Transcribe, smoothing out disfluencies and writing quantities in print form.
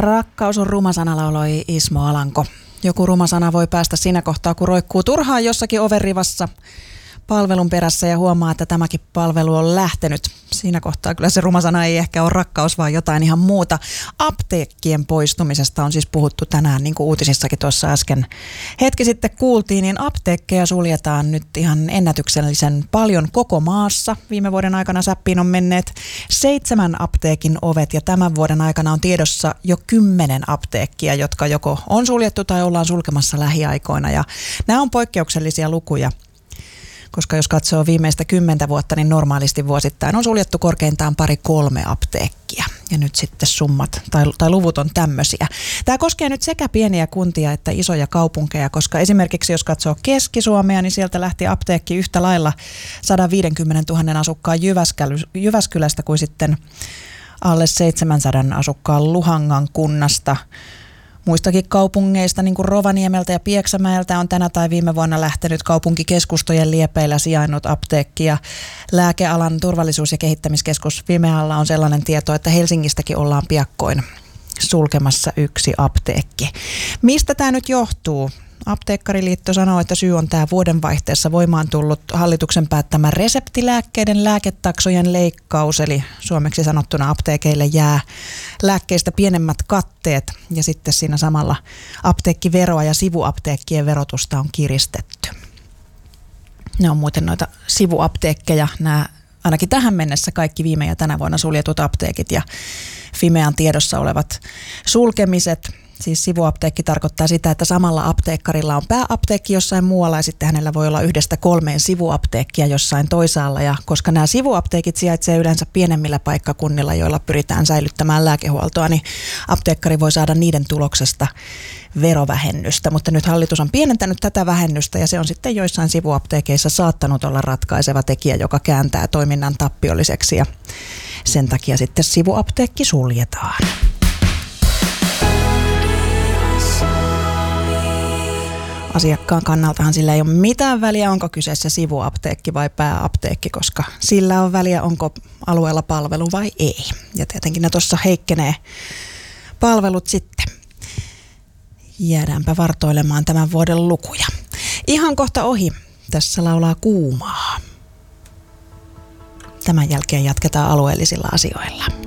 Rakkaus on ruma sana, lauloi Ismo Alanko. Joku ruma sana voi päästä siinä kohtaa, kun roikkuu turhaan jossakin overrivassa palvelun perässä ja huomaa, että tämäkin palvelu on lähtenyt. Siinä kohtaa kyllä se ruma sana ei ehkä ole rakkaus, vaan jotain ihan muuta. Apteekkien poistumisesta on siis puhuttu tänään, niin kuin uutisissakin tuossa äsken hetki sitten kuultiin, niin apteekkeja suljetaan nyt ihan ennätyksellisen paljon koko maassa. Viime vuoden aikana säppiin on menneet 7 apteekin ovet ja tämän vuoden aikana on tiedossa jo 10 apteekkia, jotka joko on suljettu tai ollaan sulkemassa lähiaikoina. Ja nämä on poikkeuksellisia lukuja. Koska jos katsoo viimeistä 10 vuotta, niin normaalisti vuosittain on suljettu korkeintaan 2-3 apteekkia. Ja nyt sitten summat tai luvut on tämmöisiä. Tämä koskee nyt sekä pieniä kuntia että isoja kaupunkeja, koska esimerkiksi jos katsoo Keski-Suomea, niin sieltä lähti apteekki yhtä lailla 150 000 asukkaan Jyväskylästä kuin sitten alle 700 asukkaan Luhangan kunnasta. Muistakin kaupungeista, niin kuin Rovaniemeltä ja Pieksämäeltä, on tänä tai viime vuonna lähtenyt kaupunkikeskustojen liepeillä sijainnut apteekki. Ja lääkealan turvallisuus- ja kehittämiskeskus Fimealla on sellainen tieto, että Helsingistäkin ollaan piakkoin sulkemassa 1 apteekki. Mistä tämä nyt johtuu? Apteekkariliitto sanoo, että syy on tämä vuodenvaihteessa voimaan tullut hallituksen päättämä reseptilääkkeiden lääketaksojen leikkaus, eli suomeksi sanottuna apteekeille jää lääkkeistä pienemmät katteet ja sitten siinä samalla apteekkiveroa ja sivuapteekkien verotusta on kiristetty. Ne on muuten noita sivuapteekkeja, nämä ainakin tähän mennessä kaikki viime ja tänä vuonna suljetut apteekit ja Fimean tiedossa olevat sulkemiset. Siis sivuapteekki tarkoittaa sitä, että samalla apteekkarilla on pääapteekki jossain muualla ja sitten hänellä voi olla 1-3 sivuapteekkia jossain toisaalla. Ja koska nämä sivuapteekit sijaitsee yleensä pienemmillä paikkakunnilla, joilla pyritään säilyttämään lääkehuoltoa, niin apteekkari voi saada niiden tuloksesta verovähennystä. Mutta nyt hallitus on pienentänyt tätä vähennystä ja se on sitten joissain sivuapteekeissa saattanut olla ratkaiseva tekijä, joka kääntää toiminnan tappiolliseksi ja sen takia sitten sivuapteekki suljetaan. Asiakkaan kannaltahan sillä ei ole mitään väliä, onko kyseessä sivuapteekki vai pääapteekki, koska sillä on väliä, onko alueella palvelu vai ei. Ja tietenkin ne tuossa heikkenee palvelut sitten. Jäädäänpä vartoilemaan tämän vuoden lukuja. Ihan kohta ohi. Tässä laulaa Kuumaa. Tämän jälkeen jatketaan alueellisilla asioilla.